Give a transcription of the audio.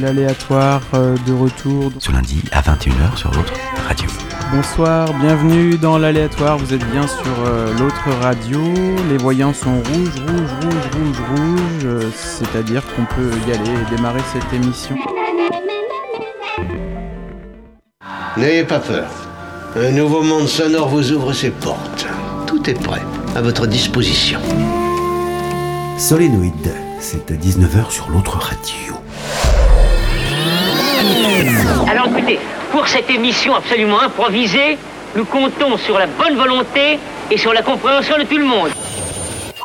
l'aléatoire de retour. Ce lundi à 21h sur l'autre radio. Bonsoir, bienvenue dans l'aléatoire, vous êtes bien sur l'autre radio. Les voyants sont rouges, c'est-à-dire qu'on peut y aller et démarrer cette émission. N'ayez pas peur, un nouveau monde sonore vous ouvre ses portes. Tout est prêt, à votre disposition. Solénoïde, c'est à 19h sur l'autre radio. Alors écoutez, pour cette émission absolument improvisée, nous comptons sur la bonne volonté et sur la compréhension de tout le monde.